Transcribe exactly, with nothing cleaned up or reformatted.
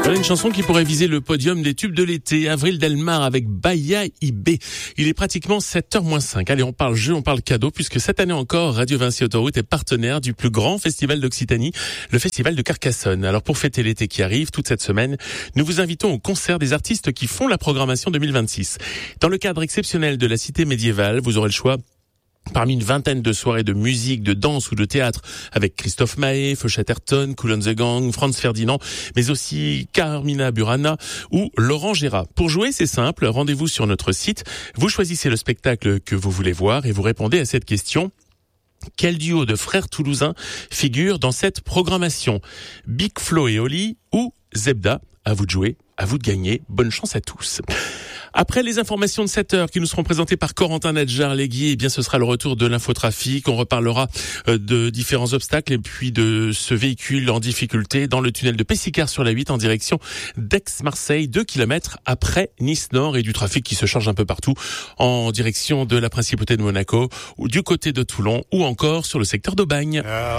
Voilà une chanson qui pourrait viser le podium des tubes de l'été. Avril Delmar avec Baya Ibé. Il est pratiquement sept heures moins cinq. Allez, on parle jeu, on parle cadeau, puisque cette année encore, Radio Vinci Autoroute est partenaire du plus grand festival d'Occitanie, le festival de Carcassonne. Alors pour fêter l'été qui arrive, toute cette semaine, nous vous invitons au concert des artistes qui font la programmation deux mille vingt-six. Dans le cadre exceptionnel de la cité médiévale, vous aurez le choix parmi une vingtaine de soirées de musique, de danse ou de théâtre avec Christophe Maé, Feu Chatterton, Kool and the Gang, Franz Ferdinand, mais aussi Carmina Burana ou Laurent Gérard. Pour jouer, c'est simple, rendez-vous sur notre site, vous choisissez le spectacle que vous voulez voir et vous répondez à cette question. Quel duo de frères toulousains figure dans cette programmation? Big Flo et Oli ou Zebda? À vous de jouer, à vous de gagner. Bonne chance à tous. Après les informations de sept heures qui nous seront présentées par Corentin Nadjar-Legui, eh bien ce sera le retour de l'infotrafic. On reparlera de différents obstacles et puis de ce véhicule en difficulté dans le tunnel de Pessicard sur la huit en direction d'Aix-Marseille, deux kilomètres après Nice-Nord, et du trafic qui se charge un peu partout en direction de la principauté de Monaco ou du côté de Toulon ou encore sur le secteur d'Aubagne.